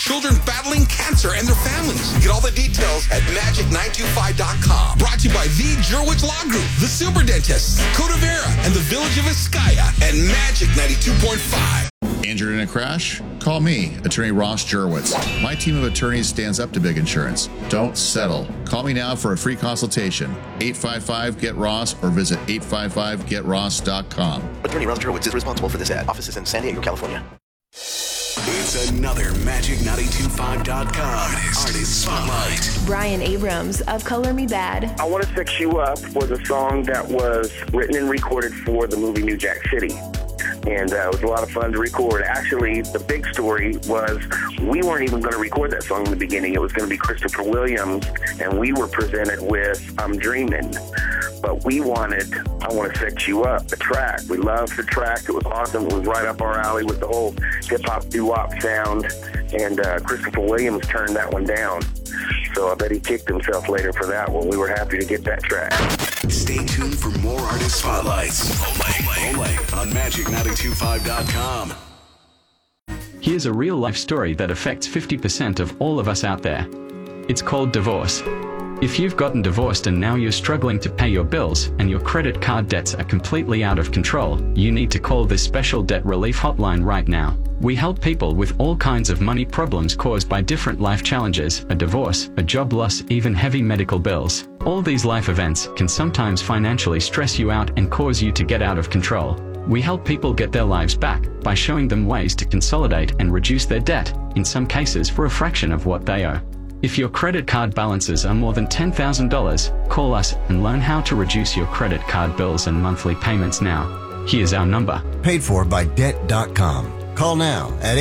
children battling cancer and their families. Get all the details at magic925.com. Brought to you by the Jurwitz Law Group, the Super Dentists, Codavera, and the Village of Vizcaya, and Magic 92.5. Injured in a crash? Call me, Attorney Ross Jurwitz. My team of attorneys stands up to big insurance. Don't settle. Call me now for a free consultation. 855-GET-ROSS or visit 855getross.com. Attorney Ross Jurwitz is responsible for this ad. Offices in San Diego, California. It's another Magic925.com Artist Spotlight. Brian Abrams of Color Me Bad. I Want to Sex You Up was a song that was written and recorded for the movie New Jack City. And it was a lot of fun to record. Actually, the big story was we weren't even going to record that song in the beginning. It was going to be Christopher Williams, and we were presented with I'm Dreamin'. But we wanted I Want to Sex You Up, the track. We loved the track. It was awesome. It was right up our alley with the whole hip-hop doo-wop sound. And Christopher Williams turned that one down. So I bet he kicked himself later for that one. We were happy to get that track. Stay tuned for more Artist Spotlights. Only on Magic925.com. Here's a real-life story that affects 50% of all of us out there. It's called divorce. If you've gotten divorced and now you're struggling to pay your bills and your credit card debts are completely out of control, you need to call this special debt relief hotline right now. We help people with all kinds of money problems caused by different life challenges, a divorce, a job loss, even heavy medical bills. All these life events can sometimes financially stress you out and cause you to get out of control. We help people get their lives back by showing them ways to consolidate and reduce their debt, in some cases for a fraction of what they owe. If your credit card balances are more than $10,000, call us and learn how to reduce your credit card bills and monthly payments now. Here's our number. Paid for by Debt.com. Call now at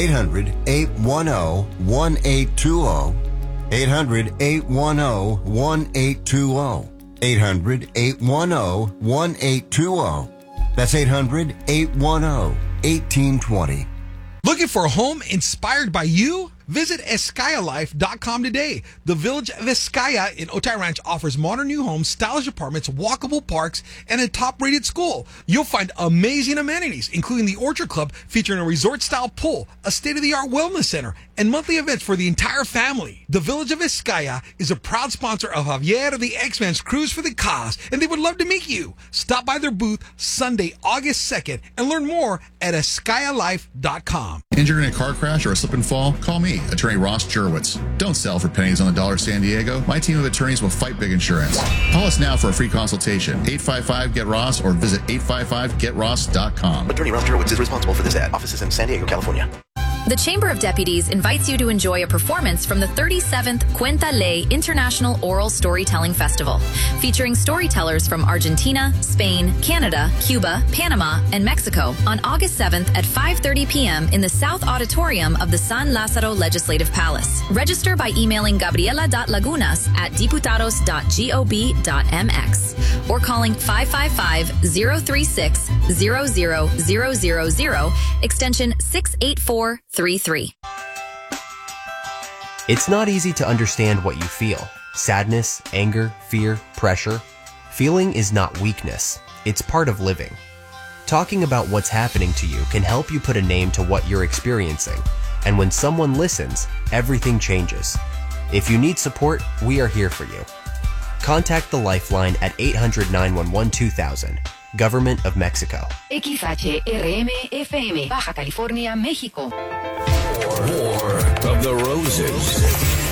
800-810-1820. 800-810-1820. 800-810-1820. That's 800-810-1820. Looking for a home inspired by you? Visit EscayaLife.com today. The Village of Vizcaya in Otay Ranch offers modern new homes, stylish apartments, walkable parks, and a top-rated school. You'll find amazing amenities, including the Orchard Club featuring a resort-style pool, a state-of-the-art wellness center, and monthly events for the entire family. The Village of Vizcaya is a proud sponsor of Javier the X-Men's Cruise for the Cause, and they would love to meet you. Stop by their booth Sunday, August 2nd, and learn more at EscayaLife.com. Injured in a car crash or a slip and fall? Call me, Attorney Ross Jurwitz. Don't sell for pennies on the dollar, San Diego. My team of attorneys will fight big insurance. Call us now for a free consultation. 855-GET-ROSS or visit 855getross.com. Attorney Ross Jurwitz is responsible for this ad. Offices in San Diego, California. The Chamber of Deputies invites you to enjoy a performance from the 37th Cuenta Ley International Oral Storytelling Festival, featuring storytellers from Argentina, Spain, Canada, Cuba, Panama, and Mexico on August 7th at 5:30 p.m. in the South Auditorium of the San Lázaro Legislative Palace. Register by emailing gabriela.lagunas@diputados.gov.mx or calling 555-036-00000, extension 68433. It's not easy to understand what you feel. Sadness, anger, fear, pressure. Feeling is not weakness. It's part of living. Talking about what's happening to you can help you put a name to what you're experiencing. And when someone listens, everything changes. If you need support, we are here for you. Contact the Lifeline at 800-911-2000. Government of Mexico. XHRM FM, Baja California, México. War of the Roses.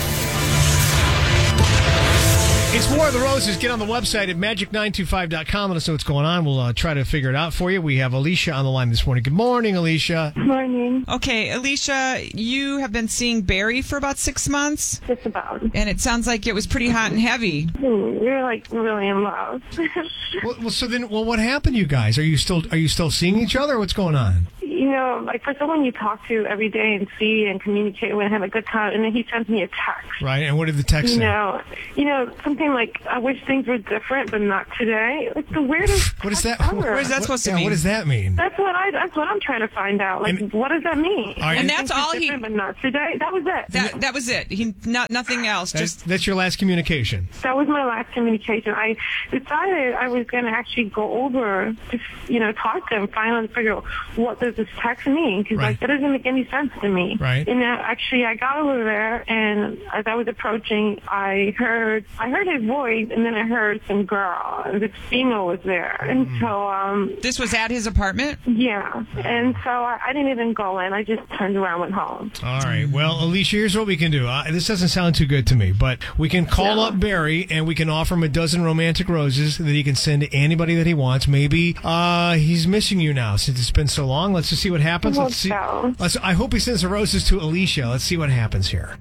It's War of the Roses. Get on the website at magic925.com. Let us know what's going on. We'll try to figure it out for you. We have Alicia on the line this morning. Good morning, Alicia. Morning. Okay, Alicia, you have been seeing Barry for about 6 months? Just about. And it sounds like it was pretty hot and heavy. You're like really in love. well, what happened, you guys? Are you still seeing each other? Or what's going on? You know, like for someone you talk to every day and see and communicate with and have a good time, and then he sends me a text. Right, and what did the text say? You know, something like, I wish things were different, but not today. Like the weirdest. What is that? What is that supposed to mean? What does that mean? That's what I'm trying to find out. Like, what does that mean? And that's all he. But not today. That was it. That was it. Nothing else. That's your last communication. That was my last communication. I decided I was going to actually go over to, talk to him, finally figure out what does this text me because like that doesn't make any sense to me. Right. And actually, I got over there, and as I was approaching, I heard his voice, and then I heard some girl. This female was there, and so This was at his apartment? Yeah, and so I didn't even go in. I just turned around and went home. All right. Well, Alicia, here's what we can do. This doesn't sound too good to me, but we can call up Barry and we can offer him a dozen romantic roses that he can send to anybody that he wants. Maybe he's missing you now since it's been so long. Let's just see what happens. Let's see. I hope he sends the roses to Alicia. Let's see what happens here.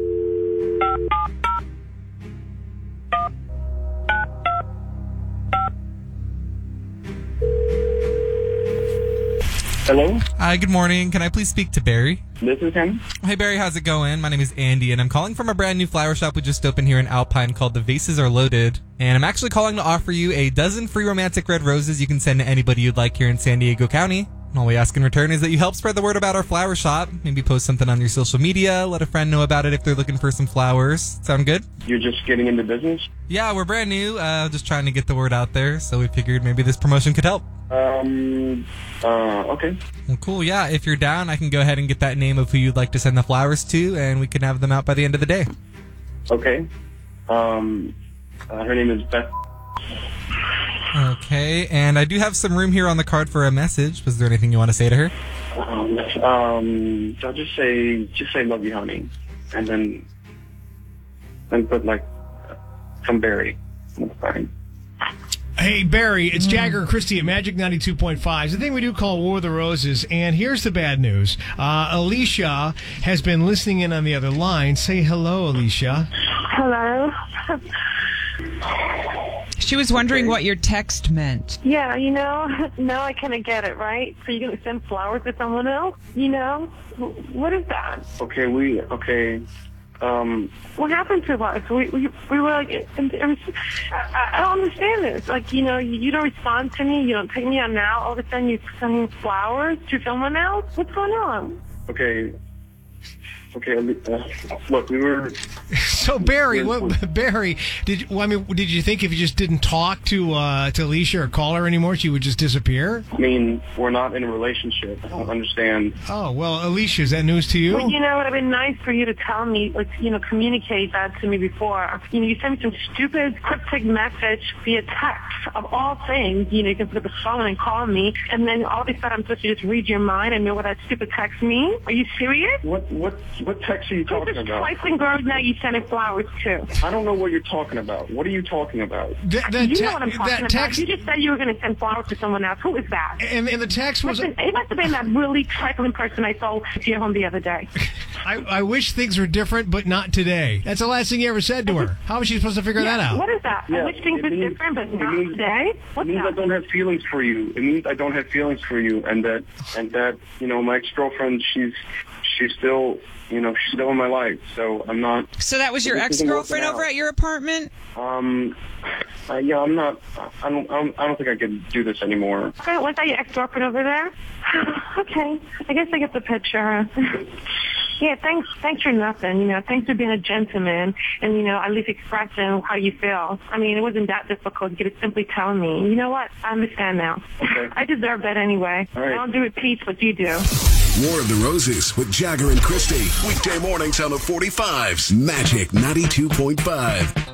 Hello? Hi, good morning. Can I please speak to Barry? This is him. Hey, Barry, how's it going? My name is Andy, and I'm calling from a brand new flower shop we just opened here in Alpine called The Vases Are Loaded. And I'm actually calling to offer you a dozen free romantic red roses you can send to anybody you'd like here in San Diego County. And all we ask in return is that you help spread the word about our flower shop. Maybe post something on your social media, let a friend know about it if they're looking for some flowers. Sound good? You're just getting into business? Yeah, we're brand new, just trying to get the word out there, so we figured maybe this promotion could help. Okay. Well, cool, yeah. If you're down, I can go ahead and get that name of who you'd like to send the flowers to, and we can have them out by the end of the day. Okay. Her name is Beth. Okay, and I do have some room here on the card for a message. Was there anything you want to say to her? I'll just say love you, honey, and then put like some Barry. That's fine. Hey, Barry, it's Jagger and Christy at Magic 92.5. It's the thing we do call War of the Roses, and here's the bad news. Alicia has been listening in on the other line. Say hello, Alicia. Hello. She was wondering what your text meant. Yeah, now I kind of get it, right? So you're going to send flowers to someone else? What is that? Okay, what happened to us? We were like, I don't understand this. Like, you don't respond to me. You don't take me on now. All of a sudden, you're sending flowers to someone else. What's going on? Okay, look, we were... So, Barry, did you think if you just didn't talk to Alicia or call her anymore, she would just disappear? I mean, we're not in a relationship. I don't understand. Oh, well, Alicia, is that news to you? Well, it would have been nice for you to tell me, communicate that to me before. You sent me some stupid, cryptic message via text, of all things. You can put up a phone and call me, and then all of a sudden I'm supposed to just read your mind and know what that stupid text means? Are you serious? What text are you talking about? Trifling girl now you sending flowers to. I don't know what you're talking about. What are you talking about? You know what I'm talking about. You just said you were going to send flowers to someone else. Who is that? And the text was... It must have been that really trifling person I saw to your home the other day. I wish things were different, but not today. That's the last thing you ever said to her. How was she supposed to figure that out? What is that? I wish things were different, but not today? It means I don't have feelings for you. It means I don't have feelings for you, and that my ex-girlfriend, she's still... she's still in my life, so I'm not... So that was your ex-girlfriend over at your apartment? Yeah, I'm not... I don't think I can do this anymore. Okay, was that your ex-girlfriend over there? Okay, I guess I get the picture. Yeah, thanks for nothing. Thanks for being a gentleman and, at least expressing how you feel. I mean, it wasn't that difficult. You could simply tell me. You know what? I understand now. Okay. I deserve that anyway. All right. I don't do repeats, but you do. War of the Roses with Jagger and Christy. Weekday mornings on the 45s. Magic 92.5.